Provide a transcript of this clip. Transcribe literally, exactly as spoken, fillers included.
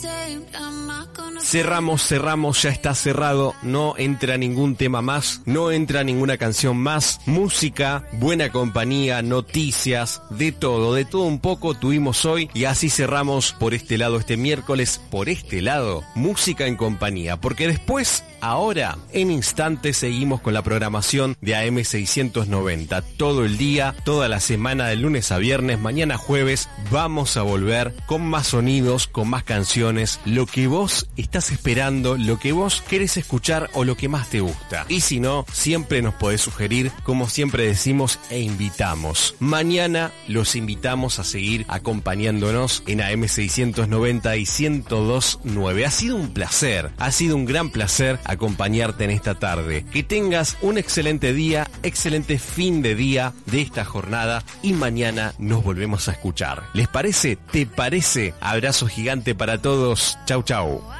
Cerramos, cerramos, ya está cerrado, no entra ningún tema más, no entra ninguna canción más, música, buena compañía, noticias, de todo, de todo un poco tuvimos hoy y así cerramos por este lado este miércoles, por este lado, música en compañía, porque después, ahora, en instantes seguimos con la programación de A M seiscientos noventa, todo el día, toda la semana de lunes a viernes, mañana jueves, vamos a volver con más sonidos, con más canciones, lo que vos estás esperando, lo que vos querés escuchar o lo que más te gusta. Y si no, siempre nos podés sugerir, como siempre decimos e invitamos. Mañana los invitamos a seguir acompañándonos en A M seiscientos noventa y ciento dos punto nueve. Ha sido un placer, ha sido un gran placer acompañarte en esta tarde. Que tengas un excelente día, excelente fin de día de esta jornada y mañana nos volvemos a escuchar. ¿Les parece? ¿Te parece? Abrazo gigante para todos. Chau, chau.